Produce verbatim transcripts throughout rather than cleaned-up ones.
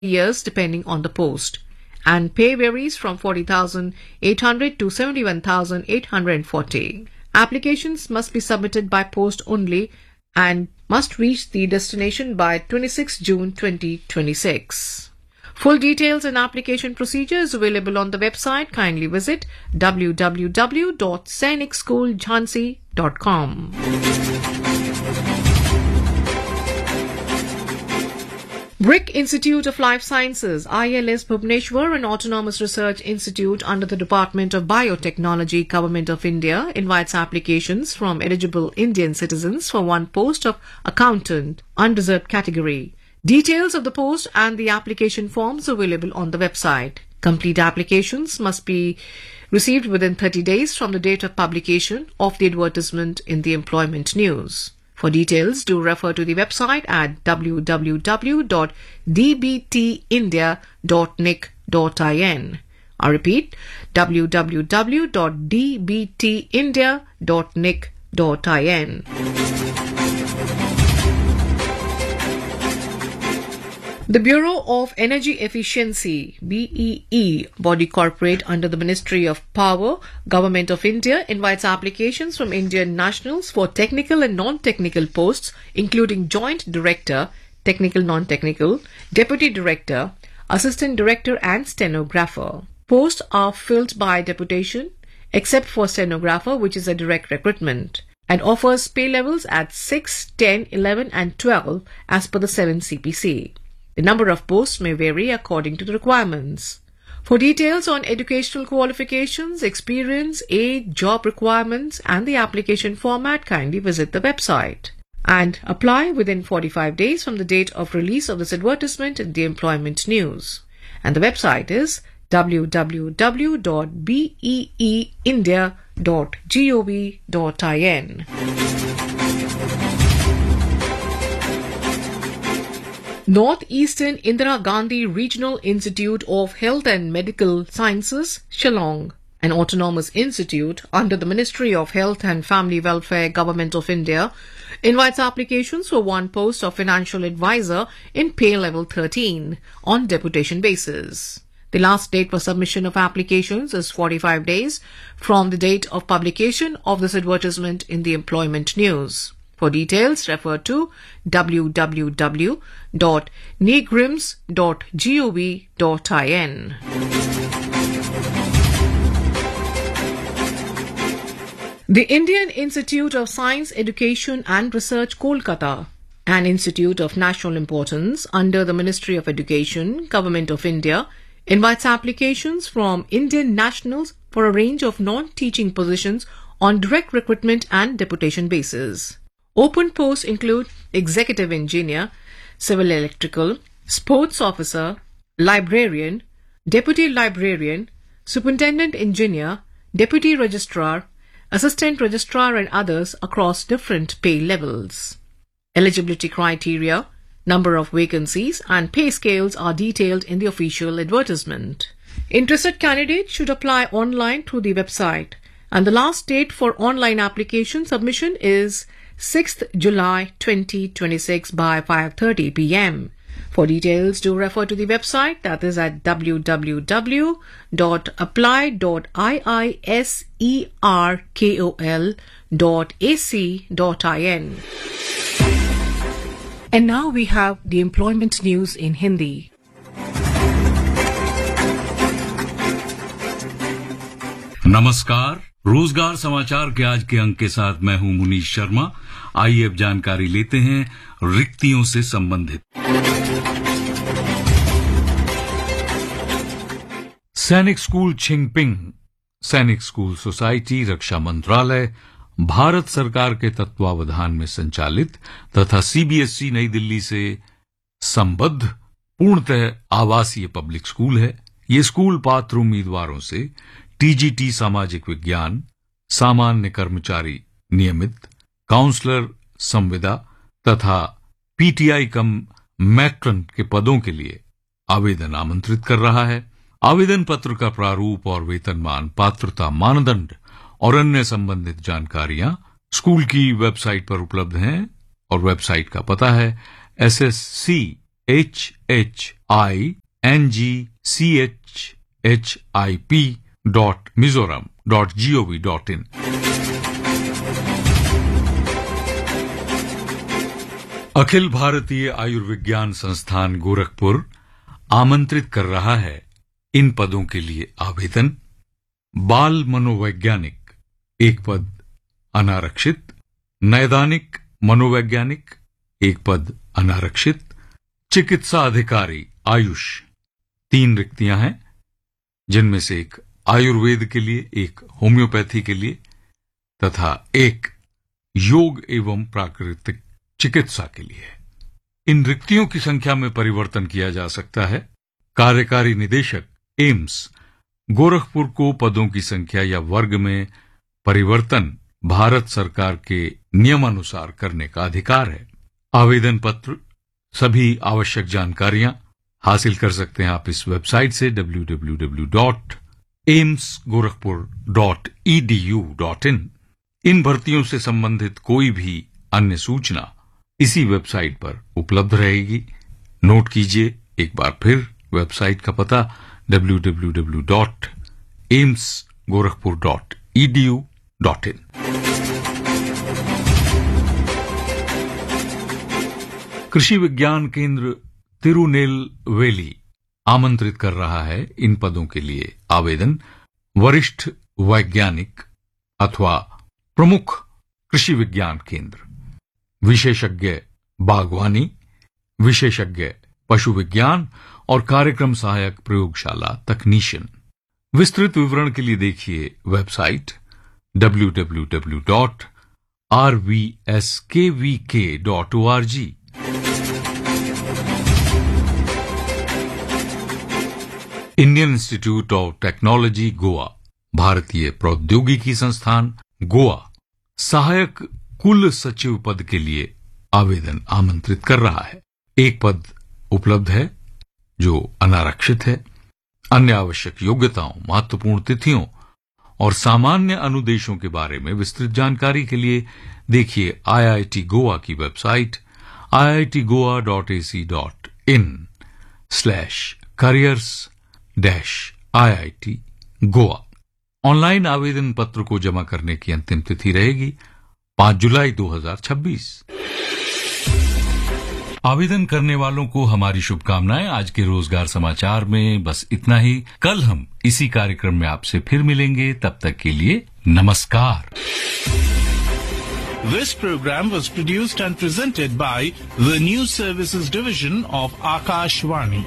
years depending on the post, and pay varies from forty thousand eight hundred to seventy-one thousand eight hundred forty. Applications must be submitted by post only and must reach the destination by twenty-sixth June twenty twenty-six. Full details and application procedures available on the website. Kindly visit w w w dot sainik school jhansi dot com. BRIC Institute of Life Sciences, I L S Bhubaneswar, an autonomous research institute under the Department of Biotechnology, Government of India, invites applications from eligible Indian citizens for one post of accountant, unreserved category. Details of the post and the application forms available on the website. Complete applications must be received within thirty days from the date of publication of the advertisement in the employment news. For details, do refer to the website at w w w dot d b t india dot n i c dot in. I repeat, w w w dot d b t india dot n i c dot in. The Bureau of Energy Efficiency, B E E, body corporate under the Ministry of Power, Government of India, invites applications from Indian nationals for technical and non-technical posts, including Joint Director, Technical Non-Technical, Deputy Director, Assistant Director and Stenographer. Posts are filled by deputation, except for Stenographer, which is a direct recruitment, and offers pay levels at six, ten, eleven and twelve as per the seven C P C. The number of posts may vary according to the requirements. For details on educational qualifications, experience, age, job requirements, and the application format, kindly visit the website and apply within forty-five days from the date of release of this advertisement in the employment news. And the website is w w w dot b e e india dot gov dot in. Northeastern Indira Gandhi Regional Institute of Health and Medical Sciences, Shillong, an autonomous institute under the Ministry of Health and Family Welfare, Government of India, invites applications for one post of financial advisor in pay level thirteen on deputation basis. The last date for submission of applications is forty-five days from the date of publication of this advertisement in the employment news. For details, refer to w w w dot negrims dot gov dot in. The Indian Institute of Science, Education and Research, Kolkata, an institute of national importance under the Ministry of Education, Government of India, invites applications from Indian nationals for a range of non-teaching positions on direct recruitment and deputation basis. Open posts include Executive Engineer, Civil Electrical, Sports Officer, Librarian, Deputy Librarian, Superintendent Engineer, Deputy Registrar, Assistant Registrar and others across different pay levels. Eligibility criteria, number of vacancies and pay scales are detailed in the official advertisement. Interested candidates should apply online through the website, and the last date for online application submission is sixth July twenty twenty-six by five thirty p m For details, do refer to the website, that is at w w w dot apply dot iiserkol dot a c dot in. And now we have the employment news in Hindi. नमस्कार, रोजगार समाचार के आज के अंक के साथ मैं हूं मुनीश शर्मा। आइए अब जानकारी लेते हैं रिक्तियों से संबंधित। सैनिक स्कूल छिंगपिंग, सैनिक स्कूल सोसाइटी, रक्षा मंत्रालय, भारत सरकार के तत्वावधान में संचालित तथा सी बी एस ई नई दिल्ली से संबद्ध पूर्णतः आवासीय पब्लिक स्कूल है। ये स्कूल पात्र उम्मीदवारों से टी जी टी सामाजिक विज्ञान, सामान्य कर्मचारी नियमित, काउंसलर संविदा तथा P T I come matron के पदों के लिए आवेदन आमंत्रित कर रहा है। आवेदन पत्र का प्रारूप और वेतनमान, पात्रता मानदंड और अन्य संबंधित जानकारियां स्कूल की वेबसाइट पर उपलब्ध हैं और वेबसाइट का पता है S S C H H I N G C H H I P dot Mizoram dot gov dot in. Akhil Bharatiya Ayurvigyan संस्थान गोरखपुर आमंत्रित कर रहा है इन पदों के लिए आवेदन। बाल मनोवैज्ञानिक एक पद अनारक्षित, नैदानिक मनोवैज्ञानिक एक पद अनारक्षित, चिकित्सा अधिकारी आयुष तीन रिक्तियां हैं, जिनमें से एक आयुर्वेद के लिए, एक होम्योपैथी के लिए तथा एक योग एवं प्राकृतिक चिकित्सा के लिए है। इन रिक्तियों की संख्या में परिवर्तन किया जा सकता है। कार्यकारी निदेशक एम्स गोरखपुर को पदों की संख्या या वर्ग में परिवर्तन भारत सरकार के नियमानुसार करने का अधिकार है। आवेदन पत्र, सभी आवश्यक जानकारियां हासिल कर सकते हैं आप इस वेबसाइट से W W W dot AIIMS Gorakhpur dot E D U dot in. इन भर्तियों से संबंधित कोई भी अन्य सूचना इसी वेबसाइट पर उपलब्ध रहेगी। नोट कीजिए एक बार फिर वेबसाइट का पता W W W dot AIIMS Gorakhpur dot E D U dot in. कृषि विज्ञान केंद्र तिरुनेलवेली आमंत्रित कर रहा है इन पदों के लिए आवेदन। वरिष्ठ वैज्ञानिक अथवा प्रमुख कृषि विज्ञान केंद्र, विशेषज्ञ बागवानी, विशेषज्ञ पशु विज्ञान और कार्यक्रम सहायक प्रयोगशाला तकनीशियन। विस्तृत विवरण के लिए देखिए website W W W dot are V S के वी के dot O R G. Indian institute of technology Goa, भारतीय प्रौद्योगिकी संस्थान गोवा सहायक कुल सचिव पद के लिए आवेदन आमंत्रित कर रहा है। एक पद उपलब्ध है जो अनारक्षित है। अन्य आवश्यक योग्यताओं, महत्वपूर्ण तिथियों और सामान्य अनुदेशों के बारे में विस्तृत जानकारी के लिए देखिए आई आई टी गोवा की website I I T Goa dot A C dot in slash careers dash I I T Goa. Online आवेदन पत्र को जमा करने की अंतिम तिथि रहेगी पांच जुलाई दो हजार छब्बीस। आवेदन करने वालों को हमारी शुभकामनाएं। आज के रोजगार समाचार में बस इतना ही। कल हम इसी कार्यक्रम में आपसे फिर मिलेंगे। तब तक के लिए नमस्कार। This program was produced and presented by the News Services Division of Akashvani.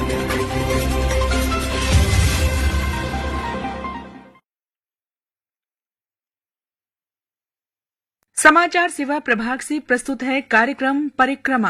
समाचार सेवा प्रभाग से प्रस्तुत है कार्यक्रम परिक्रमा।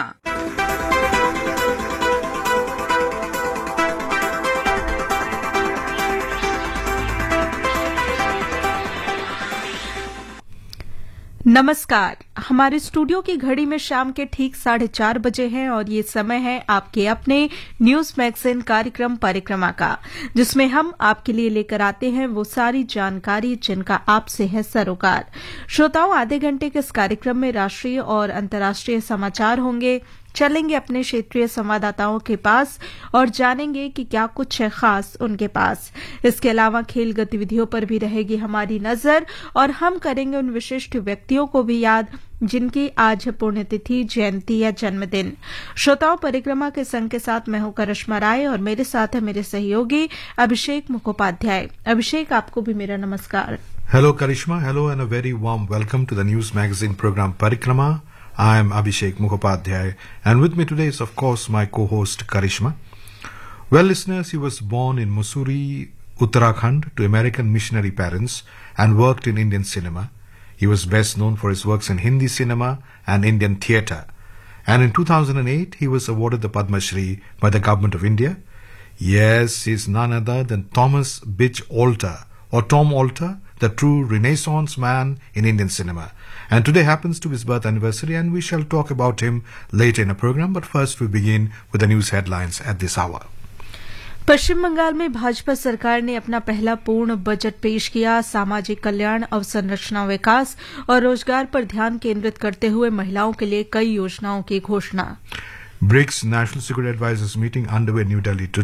नमस्कार। हमारे स्टूडियो की घड़ी में शाम के ठीक साढ़े चार बजे हैं और ये समय है आपके अपने न्यूज मैगजीन कार्यक्रम परिक्रमा का, जिसमें हम आपके लिए लेकर आते हैं वो सारी जानकारी जिनका आपसे है सरोकार। श्रोताओं, आधे घंटे के इस कार्यक्रम में राष्ट्रीय और अंतर्राष्ट्रीय समाचार होंगे। चलेंगे अपने क्षेत्रीय संवाददाताओं के पास और जानेंगे कि क्या कुछ है खास उनके पास। इसके अलावा खेल गतिविधियों पर भी रहेगी हमारी नजर और हम करेंगे उन विशिष्ट व्यक्तियों को भी याद जिनकी आज है पुण्यतिथि, जयंती या जन्मदिन। श्रोताओं, परिक्रमा के संग के साथ मैं हूं करिश्मा राय और मेरे साथ है मेरे सहयोगी अभिषेक मुखोपाध्याय। अभिषेक, आपको भी मेरा नमस्कार। Hello Karishma, hello and a very warm welcome to the news magazine program Parikrama. I am Abhishek Mukhopadhyay and with me today is of course my co-host Karishma. Well listeners, he was born in Mussoorie, Uttarakhand to American missionary parents and worked in Indian cinema. He was best known for his works in Hindi cinema and Indian theatre. And in two thousand eight he was awarded the Padma Shri by the government of India. Yes, he is none other than Thomas Bidge Alter or Tom Alter, the true Renaissance man in Indian cinema. And today happens to be his birth anniversary and we shall talk about him later in the program. But first we begin with the news headlines at this hour. पश्चिम बंगाल में भाजपा सरकार ने अपना पहला पूर्ण budget पेश किया। सामाजिक कल्याण, अवसंरचना विकास और रोजगार पर ध्यान केंद्रित करते हुए महिलाओं के लिए कई योजनाओं की घोषणा। BRICS National Security Advisors meeting underway in New Delhi today.